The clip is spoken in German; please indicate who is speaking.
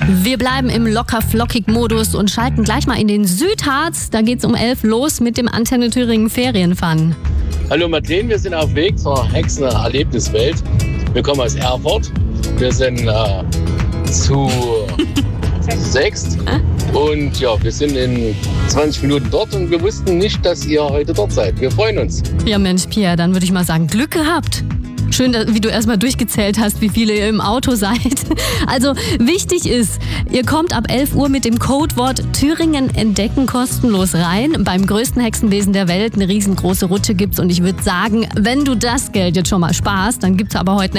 Speaker 1: Wir bleiben im locker-flockig-Modus und schalten gleich mal in den Südharz. Da geht's um 11 los mit dem Antenne Thüringen Ferienfun.
Speaker 2: Hallo Madeleine, wir sind auf dem Weg zur Hexener-Erlebniswelt. Wir kommen aus Erfurt. Wir sind zu 6 und ja, wir sind in 20 Minuten dort und wir wussten nicht, dass ihr heute dort seid. Wir freuen uns.
Speaker 1: Ja Mensch, Pierre, dann würde ich mal sagen, Glück gehabt. Schön, wie du erstmal durchgezählt hast, wie viele ihr im Auto seid. Also wichtig ist, ihr kommt ab 11 Uhr mit dem Codewort Thüringen entdecken kostenlos rein. Beim größten Hexenwesen der Welt eine riesengroße Rutsche gibt's und ich würde sagen, wenn du das Geld jetzt schon mal sparst, dann gibt's aber heute